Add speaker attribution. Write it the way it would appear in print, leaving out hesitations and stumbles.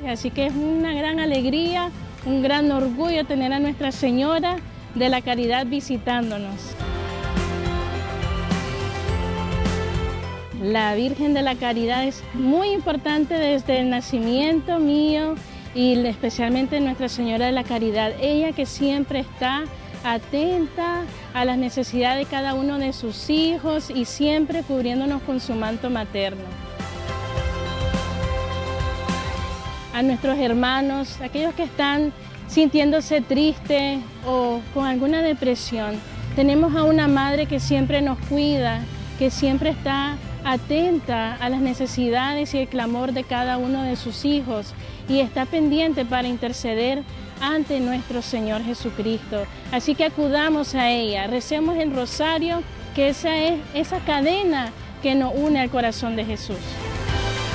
Speaker 1: así que es una gran alegría, un gran orgullo tener a Nuestra Señora de la Caridad visitándonos. La Virgen de la Caridad es muy importante desde el nacimiento mío y especialmente Nuestra Señora de la Caridad. Ella que siempre está atenta a las necesidades de cada uno de sus hijos y siempre cubriéndonos con su manto materno. A nuestros hermanos, aquellos que están sintiéndose tristes o con alguna depresión, tenemos a una madre que siempre nos cuida, que siempre está atenta a las necesidades y el clamor de cada uno de sus hijos y está pendiente para interceder ante nuestro Señor Jesucristo. Así que acudamos a ella, recemos el rosario, que esa es esa cadena que nos une al corazón de Jesús.